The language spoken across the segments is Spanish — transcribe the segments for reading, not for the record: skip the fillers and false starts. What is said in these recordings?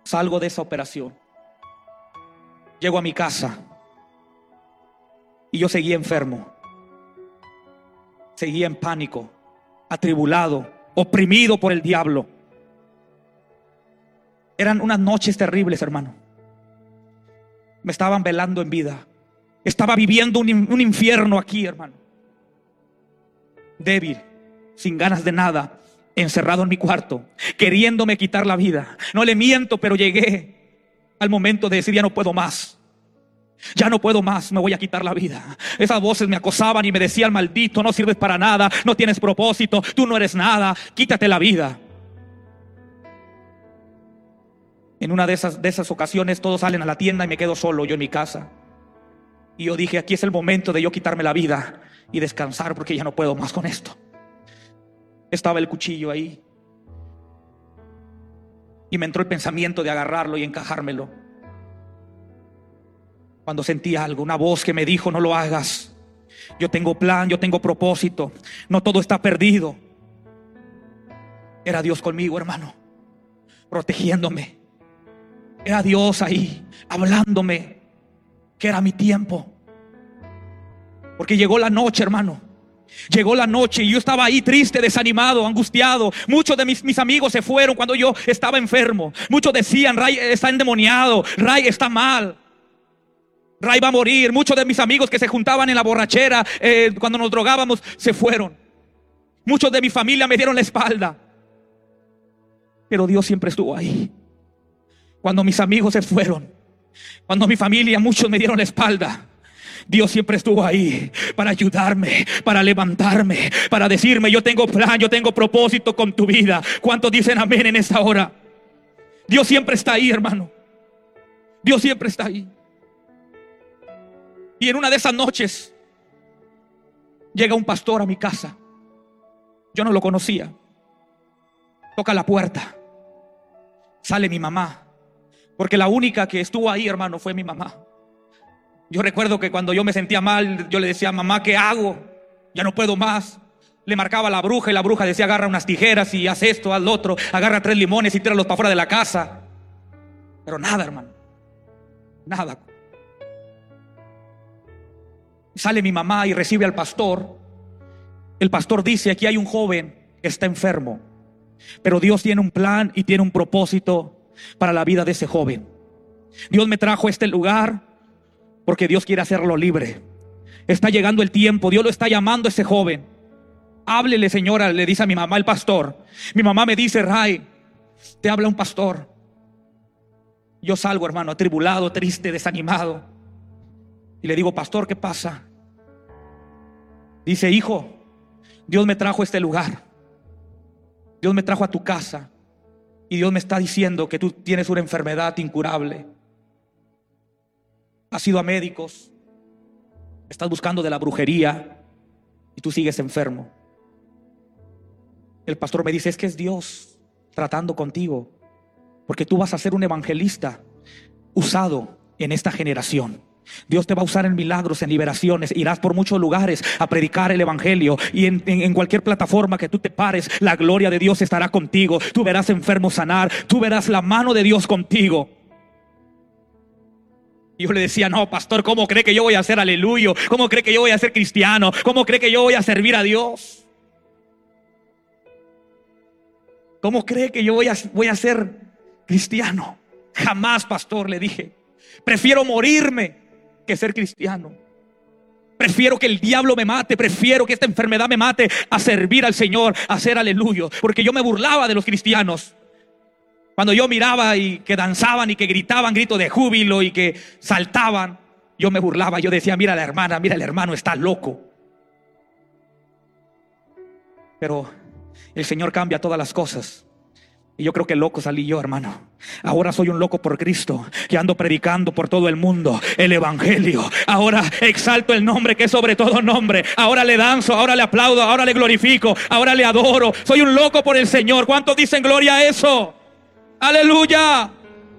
Salgo de esa operación, llego a mi casa y yo seguía enfermo, seguía en pánico, atribulado, oprimido por el diablo. Eran unas noches terribles, hermano. Me estaban velando en vida. Estaba viviendo un infierno aquí, hermano. Débil, sin ganas de nada, encerrado en mi cuarto, queriéndome quitar la vida. No le miento, pero llegué al momento de decir: ya no puedo más. Ya no puedo más, me voy a quitar la vida. Esas voces me acosaban y me decían: maldito, no sirves para nada, no tienes propósito, tú no eres nada, quítate la vida. En una de esas ocasiones todos salen a la tienda y me quedo solo yo en mi casa. Y yo dije: aquí es el momento de yo quitarme la vida y descansar, porque ya no puedo más con esto. Estaba el cuchillo ahí y me entró el pensamiento de agarrarlo y encajármelo, cuando sentí algo, una voz que me dijo: no lo hagas, yo tengo plan, yo tengo propósito, no todo está perdido. Era Dios conmigo, hermano, protegiéndome. Era Dios ahí hablándome que era mi tiempo. Porque llegó la noche, hermano. Llegó la noche y yo estaba ahí triste, desanimado, angustiado. Muchos de mis amigos se fueron cuando yo estaba enfermo. Muchos decían: Ray está endemoniado, Ray está mal, Ray va a morir. Muchos de mis amigos que se juntaban en la borrachera cuando nos drogábamos se fueron. Muchos de mi familia me dieron la espalda. Pero Dios siempre estuvo ahí. Cuando mis amigos se fueron, cuando mi familia, muchos me dieron la espalda, Dios siempre estuvo ahí para ayudarme, para levantarme, para decirme: yo tengo plan, yo tengo propósito con tu vida. ¿Cuántos dicen amén en esta hora? Dios siempre está ahí, hermano. Dios siempre está ahí. Y en una de esas noches llega un pastor a mi casa. Yo no lo conocía. Toca la puerta. Sale mi mamá, porque la única que estuvo ahí, hermano, fue mi mamá. Yo recuerdo que cuando yo me sentía mal, yo le decía: mamá, ¿qué hago? Ya no puedo más. Le marcaba a la bruja y la bruja decía: agarra unas tijeras y haz esto, haz lo otro. Agarra 3 limones y tíralos para afuera de la casa. Pero nada, hermano. Nada. Sale mi mamá y recibe al pastor. El pastor dice: aquí hay un joven que está enfermo, pero Dios tiene un plan y tiene un propósito para la vida de ese joven. Dios me trajo a este lugar porque Dios quiere hacerlo libre. Está llegando el tiempo, Dios lo está llamando a ese joven. Háblele, señora, le dice a mi mamá el pastor. Mi mamá me dice: Ray, te habla un pastor. Yo salgo, hermano, atribulado, triste, desanimado, y le digo: pastor, ¿qué pasa? Dice: hijo, Dios me trajo a este lugar, Dios me trajo a tu casa, y Dios me está diciendo que tú tienes una enfermedad incurable. Has ido a médicos, estás buscando de la brujería y tú sigues enfermo. El pastor me dice: es que es Dios tratando contigo, porque tú vas a ser un evangelista usado en esta generación. Dios te va a usar en milagros, en liberaciones. Irás por muchos lugares a predicar el evangelio, y en cualquier plataforma que tú te pares, la gloria de Dios estará contigo. Tú verás enfermos sanar, tú verás la mano de Dios contigo. Y yo le decía: no, pastor, ¿cómo cree que yo voy a ser aleluya? ¿Cómo cree que yo voy a ser cristiano? ¿Cómo cree que yo voy a servir a Dios? ¿Cómo cree que yo voy a ser cristiano? Jamás, pastor, le dije. Prefiero morirme que ser cristiano. Prefiero que el diablo me mate, prefiero que esta enfermedad me mate, a servir al Señor, a hacer aleluya. Porque yo me burlaba de los cristianos. Cuando yo miraba y que danzaban y que gritaban gritos de júbilo y que saltaban, yo me burlaba. Yo decía: mira la hermana, mira el hermano, está loco. Pero el Señor cambia todas las cosas. Y yo creo que loco salí yo, hermano. Ahora soy un loco por Cristo, que ando predicando por todo el mundo el evangelio. Ahora exalto el nombre que es sobre todo nombre. Ahora le danzo, ahora le aplaudo, ahora le glorifico, ahora le adoro. Soy un loco por el Señor. ¿Cuántos dicen gloria a eso? ¡Aleluya!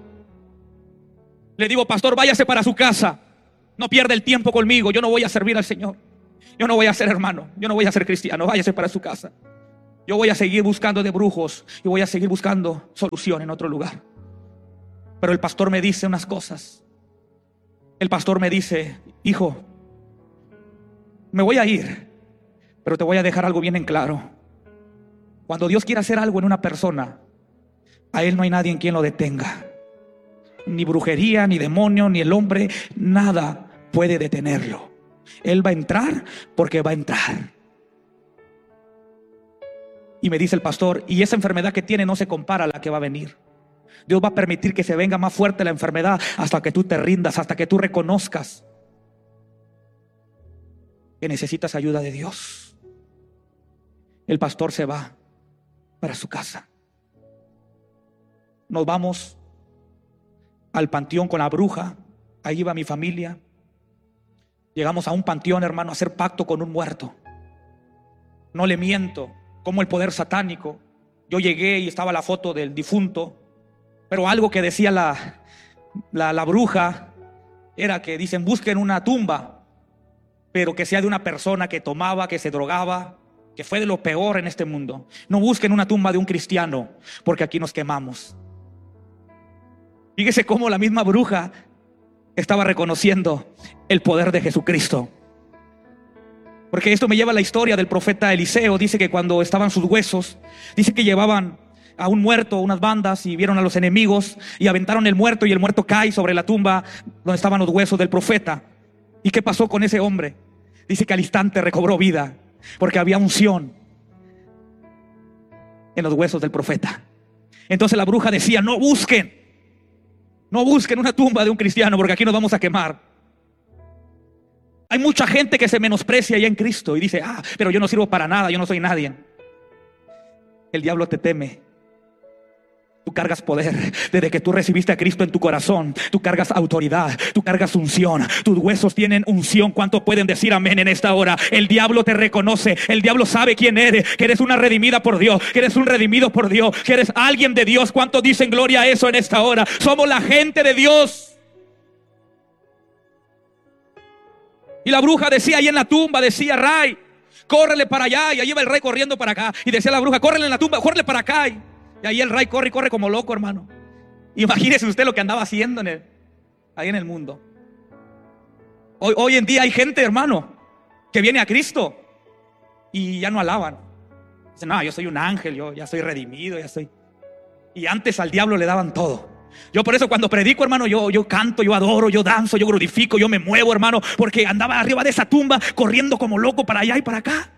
Le digo: pastor, váyase para su casa. No pierda el tiempo conmigo. Yo no voy a servir al Señor. Yo no voy a ser hermano. Yo no voy a ser cristiano. Váyase para su casa. Yo voy a seguir buscando de brujos y voy a seguir buscando solución en otro lugar. Pero el pastor me dice unas cosas. El pastor me dice: hijo, me voy a ir, pero te voy a dejar algo bien en claro. Cuando Dios quiere hacer algo en una persona, a Él no hay nadie en quien lo detenga. Ni brujería, ni demonio, ni el hombre, nada puede detenerlo. Él va a entrar porque va a entrar. Y me dice el pastor: y esa enfermedad que tiene no se compara a la que va a venir. Dios va a permitir que se venga más fuerte la enfermedad hasta que tú te rindas, hasta que tú reconozcas que necesitas ayuda de Dios. El pastor se va para su casa. Nos vamos al panteón con la bruja. Ahí iba mi familia. Llegamos a un panteón, hermano, a hacer pacto con un muerto. No le miento, como el poder satánico. Yo llegué y estaba la foto del difunto, pero algo que decía la bruja era que dicen: busquen una tumba, pero que sea de una persona que tomaba, que se drogaba, que fue de lo peor en este mundo. No busquen una tumba de un cristiano, porque aquí nos quemamos. Fíjese cómo la misma bruja estaba reconociendo el poder de Jesucristo. Porque esto me lleva a la historia del profeta Eliseo. Dice que cuando estaban sus huesos, dice que llevaban a un muerto, unas bandas, y vieron a los enemigos y aventaron el muerto, y el muerto cae sobre la tumba donde estaban los huesos del profeta. ¿Y qué pasó con ese hombre? Dice que al instante recobró vida, porque había unción en los huesos del profeta. Entonces la bruja decía: no busquen una tumba de un cristiano, porque aquí nos vamos a quemar. Hay mucha gente que se menosprecia ya en Cristo y dice: pero yo no sirvo para nada, yo no soy nadie. El diablo te teme. Tú cargas poder. Desde que tú recibiste a Cristo en tu corazón, tú cargas autoridad, tú cargas unción. Tus huesos tienen unción. ¿Cuánto pueden decir amén en esta hora? El diablo te reconoce. El diablo sabe quién eres, que eres una redimida por Dios, que eres un redimido por Dios, que eres alguien de Dios. ¿Cuántos dicen gloria a eso en esta hora? Somos la gente de Dios. Y la bruja decía ahí en la tumba, decía: Ray, córrele para allá. Y ahí iba el rey corriendo para acá. Y decía la bruja: córrele en la tumba, córrele para acá. Y ahí el rey corre y corre como loco, hermano. Imagínese usted lo que andaba haciendo ahí en el mundo. Hoy en día hay gente, hermano, que viene a Cristo y ya no alaban. Dicen: no, yo soy un ángel, yo ya soy redimido, ya soy. Y antes al diablo le daban todo. Yo por eso cuando predico, hermano, yo canto, yo adoro, yo danzo, yo glorifico, yo me muevo, hermano, porque andaba arriba de esa tumba corriendo como loco para allá y para acá.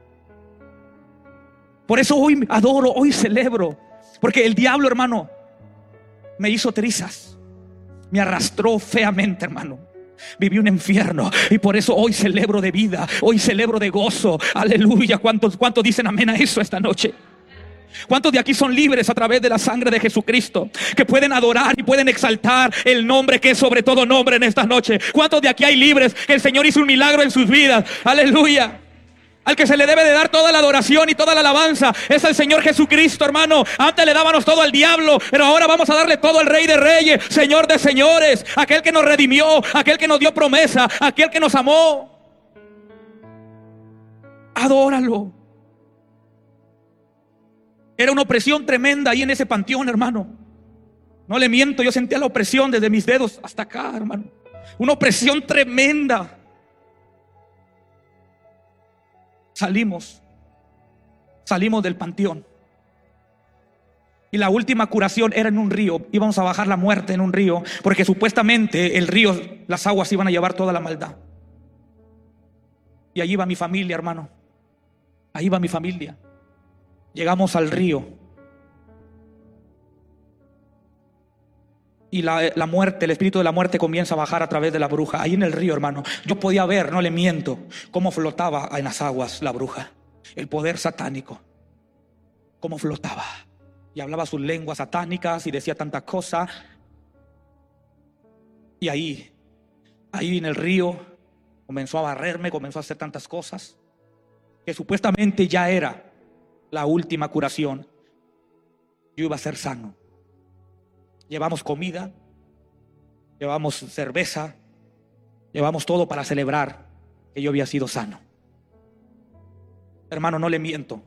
Por eso hoy adoro, hoy celebro, porque el diablo, hermano, me hizo trizas, me arrastró feamente, hermano. Viví un infierno y por eso hoy celebro de vida, hoy celebro de gozo. Aleluya. ¿Cuántos dicen amén a eso esta noche? ¿Cuántos de aquí son libres a través de la sangre de Jesucristo, que pueden adorar y pueden exaltar el nombre que es sobre todo nombre en esta noche? ¿Cuántos de aquí hay libres que el Señor hizo un milagro en sus vidas? Aleluya. Al que se le debe de dar toda la adoración y toda la alabanza es al Señor Jesucristo, hermano. Antes le dábamos todo al diablo, pero ahora vamos a darle todo al Rey de Reyes, Señor de señores, aquel que nos redimió, aquel que nos dio promesa, aquel que nos amó. Adóralo. Era una opresión tremenda ahí en ese panteón, hermano. No le miento, yo sentía la opresión desde mis dedos hasta acá, hermano. Una opresión tremenda. Salimos del panteón. Y la última curación era en un río. Íbamos a bajar la muerte en un río, porque supuestamente el río, las aguas iban a llevar toda la maldad. Y allí va mi familia, hermano. Ahí va mi familia. Llegamos al río. Y la muerte, el espíritu de la muerte comienza a bajar a través de la bruja. Ahí en el río, hermano, yo podía ver, no le miento, cómo flotaba en las aguas la bruja. El poder satánico, cómo flotaba. Y hablaba sus lenguas satánicas y decía tantas cosas. Y ahí en el río comenzó a barrerme, comenzó a hacer tantas cosas, que supuestamente ya era la última curación. Yo iba a ser sano. Llevamos comida, llevamos cerveza, llevamos todo para celebrar que yo había sido sano. Hermano, no le miento,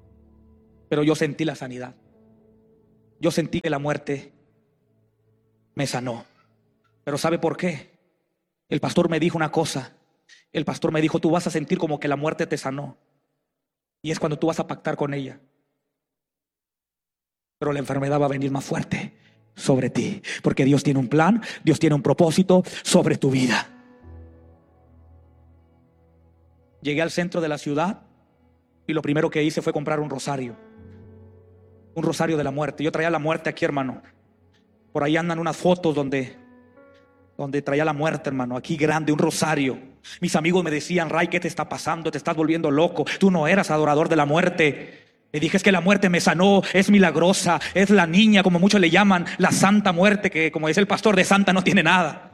pero yo sentí la sanidad. Yo sentí que la muerte me sanó. Pero ¿sabe por qué? El pastor me dijo una cosa. El pastor me dijo: tú vas a sentir como que la muerte te sanó, y es cuando tú vas a pactar con ella. Pero la enfermedad va a venir más fuerte sobre ti, porque Dios tiene un plan, Dios tiene un propósito sobre tu vida. Llegué al centro de la ciudad y lo primero que hice fue comprar un rosario de la muerte. Yo traía la muerte aquí, hermano. Por ahí andan unas fotos donde traía la muerte, hermano, aquí grande, un rosario. Mis amigos me decían: Ray, ¿qué te está pasando? Te estás volviendo loco, tú no eras adorador de la muerte. Le dije: es que la muerte me sanó, es milagrosa, es la niña, como muchos le llaman, la santa muerte, que como dice el pastor, de santa no tiene nada.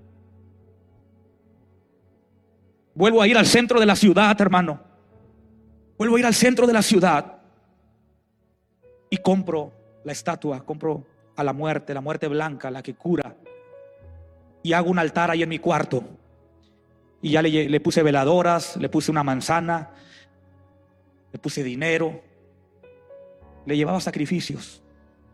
Vuelvo a ir al centro de la ciudad, hermano. Vuelvo a ir al centro de la ciudad y compro la estatua, compro a la muerte blanca, la que cura, y hago un altar ahí en mi cuarto. Y ya le puse veladoras, le puse una manzana, le puse dinero, le llevaba sacrificios.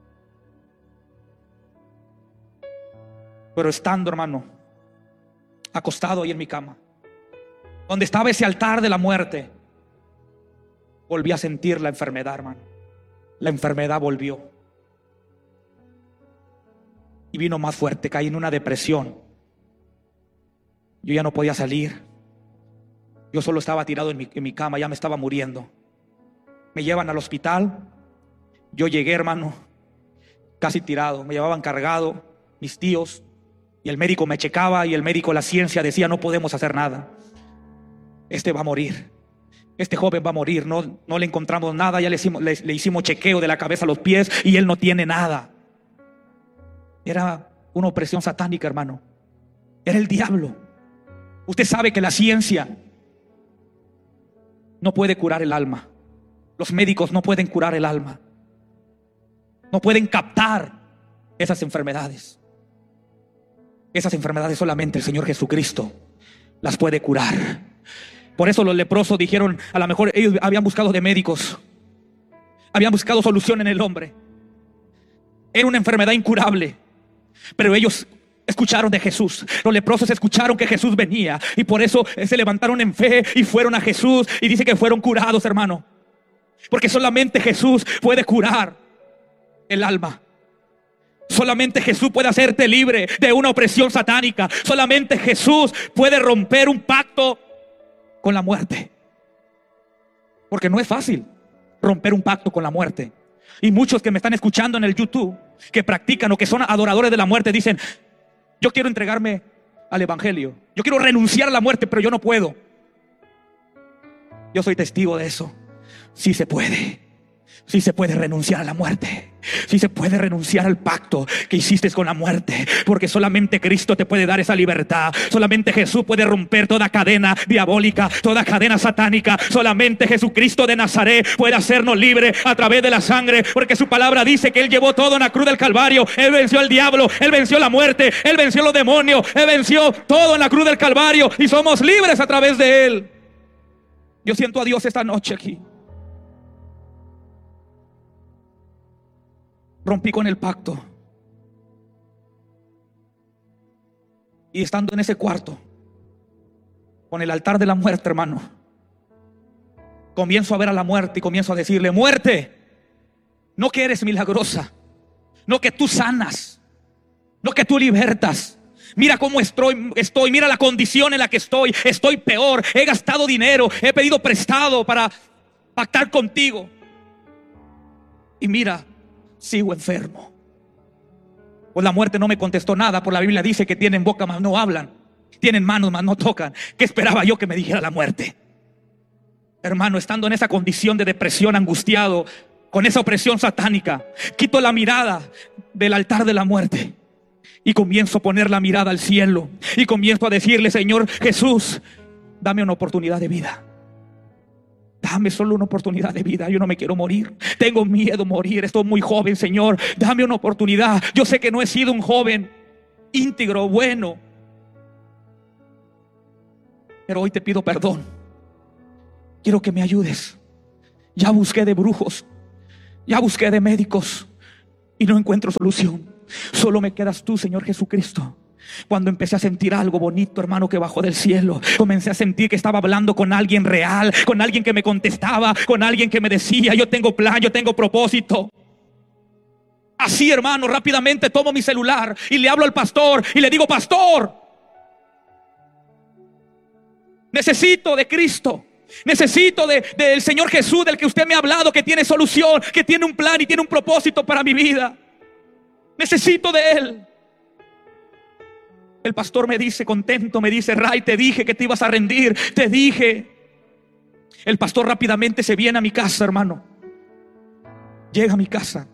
Pero estando, hermano, acostado ahí en mi cama, donde estaba ese altar de la muerte, volví a sentir la enfermedad, hermano. La enfermedad volvió y vino más fuerte. Caí en una depresión. Yo ya no podía salir. Yo solo estaba tirado en mi cama, ya me estaba muriendo. Me llevan al hospital. Yo llegué, hermano, casi tirado. Me llevaban cargado mis tíos, y el médico me checaba, y el médico, la ciencia decía: no podemos hacer nada. Este va a morir. Este joven va a morir. No le encontramos nada. Ya le hicimos chequeo de la cabeza a los pies y él no tiene nada. Era una opresión satánica, hermano. Era el diablo. Usted sabe que la ciencia no puede curar el alma. Los médicos no pueden curar el alma. No pueden captar esas enfermedades. Esas enfermedades solamente el Señor Jesucristo las puede curar. Por eso los leprosos dijeron: a lo mejor ellos habían buscado de médicos, habían buscado solución en el hombre. Era una enfermedad incurable, pero ellos escucharon de Jesús. Los leprosos escucharon que Jesús venía, y por eso se levantaron en fe y fueron a Jesús, y dice que fueron curados, hermano. Porque solamente Jesús puede curar el alma. Solamente Jesús puede hacerte libre de una opresión satánica. Solamente Jesús puede romper un pacto con la muerte. Porque no es fácil romper un pacto con la muerte. Y muchos que me están escuchando en el YouTube, que practican o que son adoradores de la muerte, dicen: yo quiero entregarme al evangelio, yo quiero renunciar a la muerte, pero yo no puedo. Yo soy testigo de eso. Sí se puede. Sí se puede renunciar a la muerte. Sí se puede renunciar al pacto que hiciste con la muerte, porque solamente Cristo te puede dar esa libertad. Solamente Jesús puede romper toda cadena diabólica, toda cadena satánica. Solamente Jesucristo de Nazaret puede hacernos libres a través de la sangre, porque su palabra dice que Él llevó todo en la cruz del Calvario. Él venció al diablo, Él venció la muerte, Él venció los demonios, Él venció todo en la cruz del Calvario, y somos libres a través de Él. Yo siento a Dios esta noche aquí. Rompí con el pacto. Y estando en ese cuarto, con el altar de la muerte, hermano, comienzo a ver a la muerte y comienzo a decirle: muerte, no que eres milagrosa, no que tú sanas, no que tú libertas. Mira cómo estoy, mira la condición en la que estoy peor. He gastado dinero, he pedido prestado para pactar contigo. Y mira, sigo enfermo. Pues la muerte no me contestó nada. Por la Biblia dice que tienen boca mas no hablan, tienen manos mas no tocan. ¿Qué esperaba yo que me dijera la muerte? Hermano, estando en esa condición de depresión, angustiado, con esa opresión satánica, quito la mirada del altar de la muerte y comienzo a poner la mirada al cielo, y comienzo a decirle: Señor Jesús, dame una oportunidad de vida. Dame solo una oportunidad de vida. Yo no me quiero morir. Tengo miedo a morir. Estoy muy joven, Señor. Dame una oportunidad. Yo sé que no he sido un joven íntegro, bueno, pero hoy te pido perdón. Quiero que me ayudes. Ya busqué de brujos, ya busqué de médicos y no encuentro solución. Solo me quedas tú, Señor Jesucristo. Cuando empecé a sentir algo bonito, hermano, que bajó del cielo, comencé a sentir que estaba hablando con alguien real, con alguien que me contestaba, con alguien que me decía: yo tengo plan, yo tengo propósito. Así, hermano, rápidamente tomo mi celular y le hablo al pastor y le digo: pastor, necesito de Cristo, necesito del Señor Jesús, del que usted me ha hablado, que tiene solución, que tiene un plan y tiene un propósito para mi vida. Necesito de Él. El pastor me dice, contento, me dice: Ray, te dije que te ibas a rendir, te dije. El pastor rápidamente se viene a mi casa, hermano. Llega a mi casa.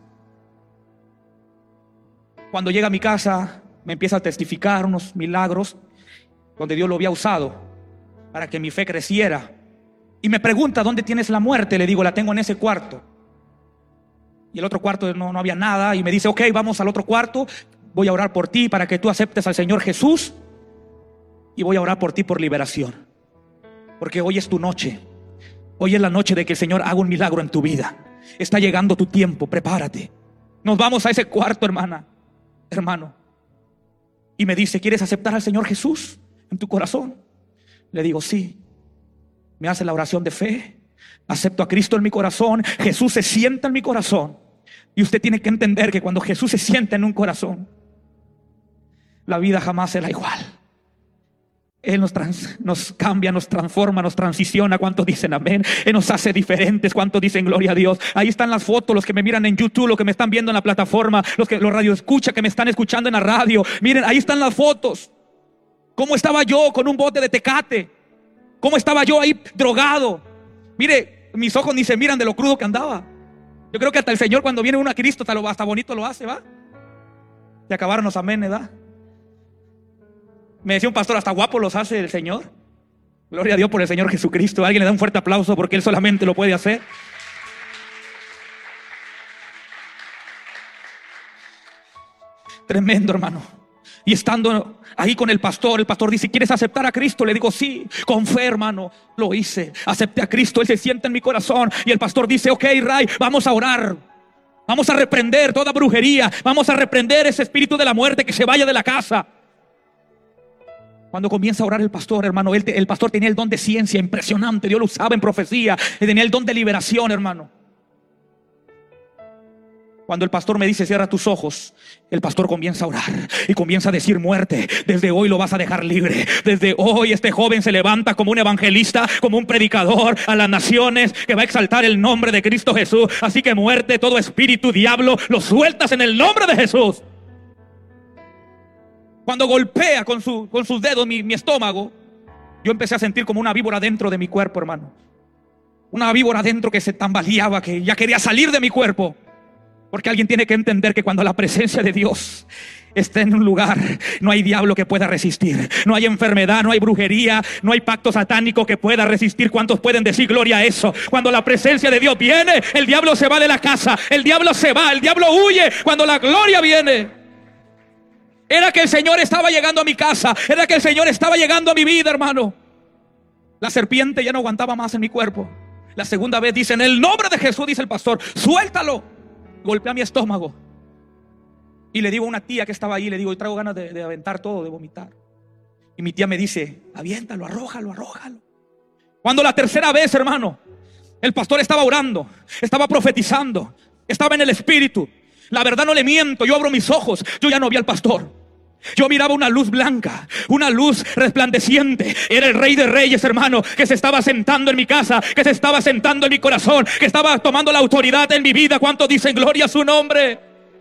Cuando llega a mi casa, me empieza a testificar unos milagros donde Dios lo había usado para que mi fe creciera. Y me pregunta: ¿dónde tienes la muerte? Le digo: la tengo en ese cuarto. Y el otro cuarto no había nada. Y me dice: ok, vamos al otro cuarto. Voy a orar por ti para que tú aceptes al Señor Jesús. Y voy a orar por ti por liberación. Porque hoy es tu noche. Hoy es la noche de que el Señor haga un milagro en tu vida. Está llegando tu tiempo, prepárate. Nos vamos a ese cuarto, hermano. Y me dice: ¿quieres aceptar al Señor Jesús en tu corazón? Le digo: sí. Me hace la oración de fe. Acepto a Cristo en mi corazón. Jesús se sienta en mi corazón. Y usted tiene que entender que cuando Jesús se sienta en un corazón, la vida jamás será igual. Él nos cambia, nos transforma, nos transiciona. ¿Cuántos dicen amén? Él nos hace diferentes. ¿Cuántos dicen gloria a Dios? Ahí están las fotos, los que me miran en YouTube, los que me están viendo en la plataforma, los radioescuchas que me están escuchando en la radio. Miren, ahí están las fotos. ¿Cómo estaba yo con un bote de Tecate? ¿Cómo estaba yo ahí drogado? Mire, mis ojos ni se miran de lo crudo que andaba. Yo creo que hasta el Señor, cuando viene uno a Cristo, hasta bonito lo hace, ¿va? Y acabaron los amén, ¿verdad? Me decía un pastor: hasta guapo los hace el Señor. Gloria a Dios por el Señor Jesucristo. Alguien le da un fuerte aplauso porque Él solamente lo puede hacer. Tremendo, hermano. Y estando ahí con el pastor dice: ¿quieres aceptar a Cristo? Le digo: sí. Con fe, hermano, lo hice. Acepté a Cristo. Él se siente en mi corazón. Y el pastor dice: ok, Ray, vamos a orar. Vamos a reprender toda brujería. Vamos a reprender ese espíritu de la muerte, que se vaya de la casa. Cuando comienza a orar el pastor, hermano, el pastor tenía el don de ciencia impresionante. Dios lo usaba en profecía. Él tenía el don de liberación, hermano. Cuando el pastor me dice: cierra tus ojos, el pastor comienza a orar y comienza a decir: muerte, desde hoy lo vas a dejar libre. Desde hoy este joven se levanta como un evangelista, como un predicador a las naciones, que va a exaltar el nombre de Cristo Jesús. Así que muerte, todo espíritu, diablo, lo sueltas en el nombre de Jesús. Cuando golpea con sus dedos mi estómago, yo empecé a sentir como una víbora dentro de mi cuerpo, hermano. Una víbora dentro que se tambaleaba, que ya quería salir de mi cuerpo. Porque alguien tiene que entender que cuando la presencia de Dios está en un lugar, no hay diablo que pueda resistir. No hay enfermedad, no hay brujería, no hay pacto satánico que pueda resistir. ¿Cuántos pueden decir gloria a eso? Cuando la presencia de Dios viene, el diablo se va de la casa. El diablo se va, el diablo huye cuando la gloria viene. Era que el Señor estaba llegando a mi casa. Era que el Señor estaba llegando a mi vida, hermano. La serpiente ya no aguantaba más en mi cuerpo. La segunda vez dice: en el nombre de Jesús, dice el pastor, suéltalo. Golpea mi estómago. Y le digo a una tía que estaba ahí, le digo: y traigo ganas de aventar todo, de vomitar. Y mi tía me dice: aviéntalo, arrójalo. Cuando la tercera vez, hermano, el pastor estaba orando, estaba profetizando, estaba en el espíritu. La verdad, no le miento, yo abro mis ojos, yo ya no vi al pastor. Yo miraba una luz blanca, una luz resplandeciente. Era el Rey de Reyes, hermano, que se estaba sentando en mi casa, que se estaba sentando en mi corazón, que estaba tomando la autoridad en mi vida. ¿Cuántos dicen gloria a su nombre?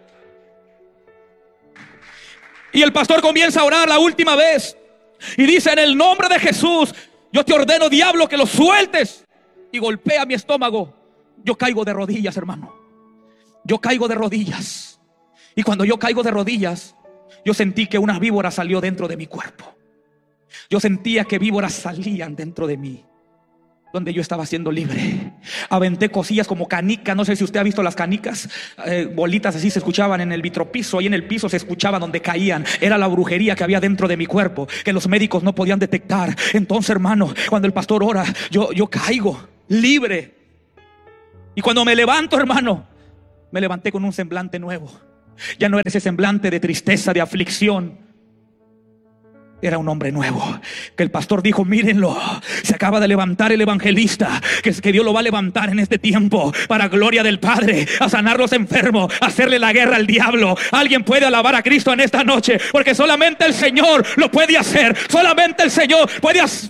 Y el pastor comienza a orar la última vez y dice: en el nombre de Jesús, yo te ordeno, diablo, que lo sueltes. Y golpea mi estómago. Yo caigo de rodillas, hermano. Yo caigo de rodillas. Y cuando yo caigo de rodillas, yo sentí que una víbora salió dentro de mi cuerpo. Yo sentía que víboras salían dentro de mí, donde yo estaba siendo libre. Aventé cosillas como canicas. No sé si usted ha visto las canicas, bolitas así se escuchaban en el vitropiso. Ahí en el piso se escuchaban donde caían. Era la brujería que había dentro de mi cuerpo, que los médicos no podían detectar. Entonces, hermano, cuando el pastor ora, yo caigo libre. Y cuando me levanto, hermano, me levanté con un semblante nuevo. Ya no era ese semblante de tristeza, de aflicción. Era un hombre nuevo, que el pastor dijo: mírenlo, se acaba de levantar el evangelista, que Dios lo va a levantar en este tiempo para gloria del Padre, a sanar los enfermos, a hacerle la guerra al diablo. Alguien puede alabar a Cristo en esta noche, porque solamente el Señor lo puede hacer. Solamente el Señor puede hacer.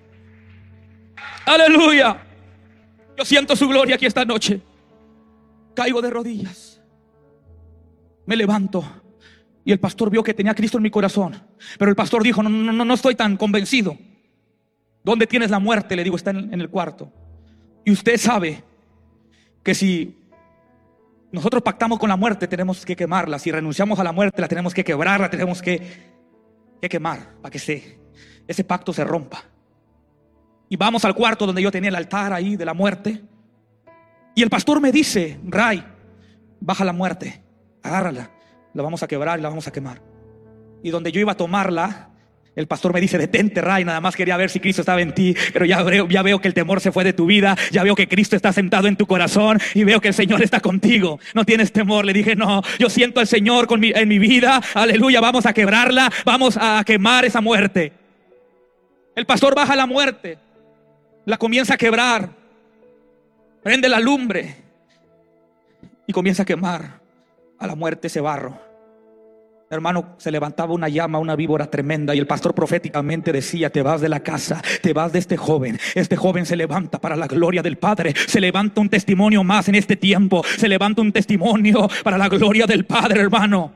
Aleluya. Yo siento su gloria aquí esta noche. Caigo de rodillas, me levanto, y el pastor vio que tenía a Cristo en mi corazón. Pero el pastor dijo: no estoy tan convencido. ¿Dónde tienes la muerte? Le digo: está en el cuarto. Y usted sabe que si nosotros pactamos con la muerte, tenemos que quemarla. Si renunciamos a la muerte, la tenemos que quebrar, la tenemos que quemar, para que ese pacto se rompa. Y vamos al cuarto donde yo tenía el altar ahí de la muerte. Y el pastor me dice: Ray, baja la muerte, agárrala, la vamos a quebrar y la vamos a quemar. Y donde yo iba a tomarla, el pastor me dice: detente, Ray, nada más quería ver si Cristo estaba en ti. Pero ya veo que el temor se fue de tu vida. Ya veo que Cristo está sentado en tu corazón, y veo que el Señor está contigo. No tienes temor. Le dije: no, yo siento al Señor en mi vida. Aleluya, vamos a quebrarla, vamos a quemar esa muerte. El pastor baja la muerte, la comienza a quebrar, prende la lumbre y comienza a quemar a la muerte ese barro. Hermano, se levantaba una llama, una víbora tremenda, y el pastor proféticamente decía: te vas de la casa, te vas de este joven. Este joven se levanta para la gloria del Padre. Se levanta un testimonio más en este tiempo. Se levanta un testimonio para la gloria del Padre, hermano.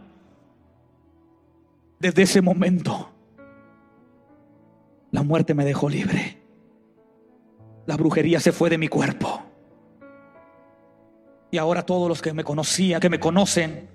Desde ese momento, la muerte me dejó libre. La brujería se fue de mi cuerpo. Y ahora todos los que me conocían, que me conocen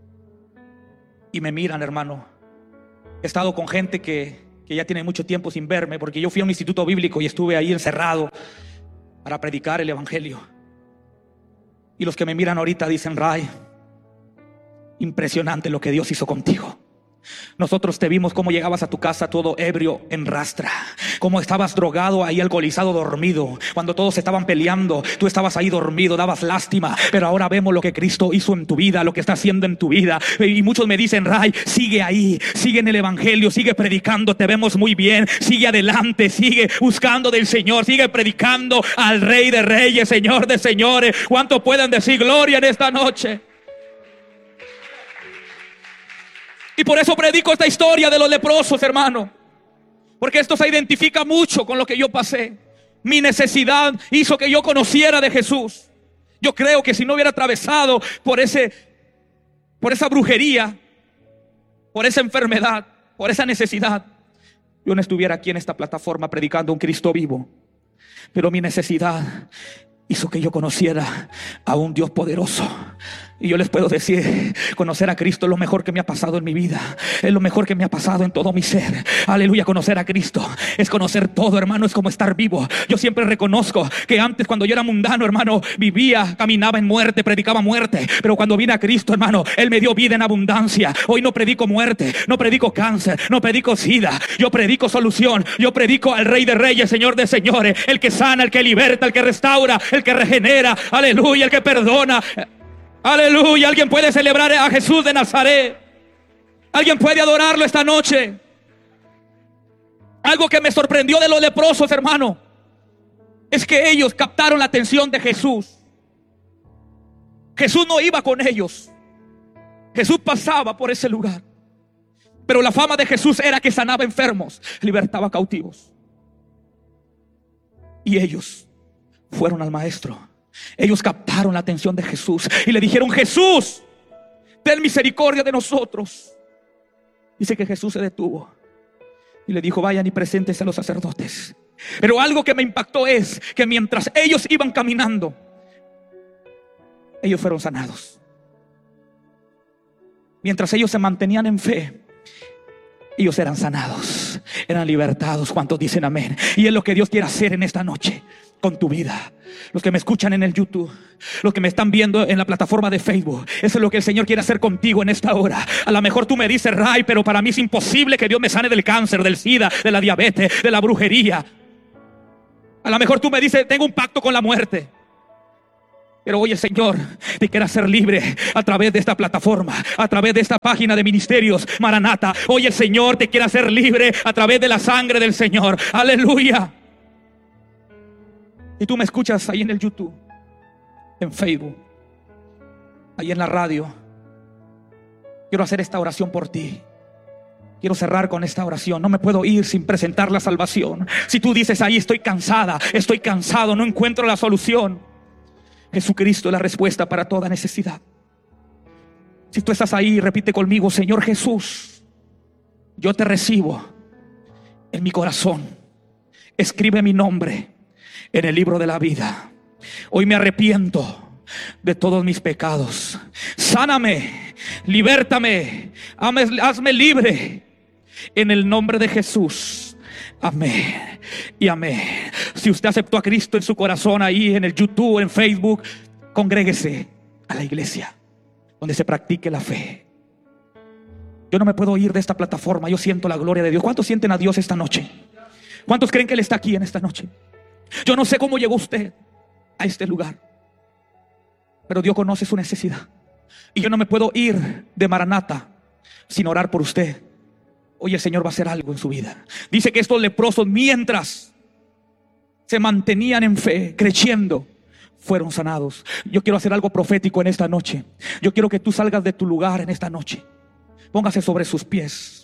y me miran, hermano, he estado con gente que ya tiene mucho tiempo sin verme, porque yo fui a un instituto bíblico y estuve ahí encerrado para predicar el evangelio. Y los que me miran ahorita dicen: Ray, impresionante lo que Dios hizo contigo. Nosotros te vimos cómo llegabas a tu casa todo ebrio en rastra, cómo estabas drogado ahí, alcoholizado, dormido. Cuando todos estaban peleando, tú estabas ahí dormido, dabas lástima. Pero ahora vemos lo que Cristo hizo en tu vida, lo que está haciendo en tu vida. Y muchos me dicen: Ray, sigue ahí, sigue en el evangelio, sigue predicando, te vemos muy bien, sigue adelante, sigue buscando del Señor, sigue predicando al Rey de Reyes, Señor de Señores. ¿Cuánto pueden decir gloria en esta noche? Y por eso predico esta historia de los leprosos, hermano, porque esto se identifica mucho con lo que yo pasé. Mi necesidad hizo que yo conociera de Jesús. Yo creo que si no hubiera atravesado por esa brujería, por esa enfermedad, por esa necesidad, yo no estuviera aquí en esta plataforma predicando un Cristo vivo. Pero mi necesidad hizo que yo conociera a un Dios poderoso. Y yo les puedo decir, conocer a Cristo es lo mejor que me ha pasado en mi vida. Es lo mejor que me ha pasado en todo mi ser. Aleluya, conocer a Cristo es conocer todo, hermano, es como estar vivo. Yo siempre reconozco que antes, cuando yo era mundano, hermano, vivía, caminaba en muerte, predicaba muerte. Pero cuando vine a Cristo, hermano, Él me dio vida en abundancia. Hoy no predico muerte, no predico cáncer, no predico sida. Yo predico solución, yo predico al Rey de Reyes, Señor de Señores, el que sana, el que liberta, el que restaura, el que regenera, aleluya, el que perdona. Aleluya, alguien puede celebrar a Jesús de Nazaret. Alguien puede adorarlo esta noche. Algo que me sorprendió de los leprosos, hermano, es que ellos captaron la atención de Jesús. Jesús no iba con ellos. Jesús pasaba por ese lugar. Pero la fama de Jesús era que sanaba enfermos, libertaba cautivos. Y ellos fueron al maestro. Ellos captaron la atención de Jesús y le dijeron: Jesús, ten misericordia de nosotros. Dice que Jesús se detuvo y le dijo: vayan y preséntense a los sacerdotes. Pero algo que me impactó es que mientras ellos iban caminando, ellos fueron sanados. Mientras ellos se mantenían en fe, ellos eran sanados, eran libertados. ¿Cuántos dicen amén? Y es lo que Dios quiere hacer en esta noche con tu vida. Los que me escuchan en el YouTube, los que me están viendo en la plataforma de Facebook, eso es lo que el Señor quiere hacer contigo en esta hora. A lo mejor tú me dices: Ray, pero para mí es imposible que Dios me sane del cáncer, del SIDA, de la diabetes, de la brujería. A lo mejor tú me dices: tengo un pacto con la muerte. Pero hoy el Señor te quiere hacer libre a través de esta plataforma, a través de esta página de Ministerios Maranata. Hoy el Señor te quiere hacer libre a través de la sangre del Señor. Aleluya. Y tú me escuchas ahí en el YouTube, en Facebook, ahí en la radio. Quiero hacer esta oración por ti. Quiero cerrar con esta oración. No me puedo ir sin presentar la salvación. Si tú dices ahí, estoy cansada, estoy cansado, no encuentro la solución, Jesucristo es la respuesta para toda necesidad. Si tú estás ahí, repite conmigo: Señor Jesús, yo te recibo en mi corazón. Escribe mi nombre en el libro de la vida. Hoy me arrepiento de todos mis pecados. Sáname, libértame, hazme libre en el nombre de Jesús. Amén y amén. Si usted aceptó a Cristo en su corazón, ahí en el YouTube, en Facebook, congréguese a la iglesia donde se practique la fe. Yo no me puedo ir de esta plataforma. Yo siento la gloria de Dios. ¿Cuántos sienten a Dios esta noche? ¿Cuántos creen que Él está aquí en esta noche? Yo no sé cómo llegó usted a este lugar, pero Dios conoce su necesidad. Y yo no me puedo ir de Maranata sin orar por usted. Hoy el Señor va a hacer algo en su vida. Dice que estos leprosos, mientras se mantenían en fe, creciendo, fueron sanados. Yo quiero hacer algo profético en esta noche. Yo quiero que tú salgas de tu lugar en esta noche. Póngase sobre sus pies.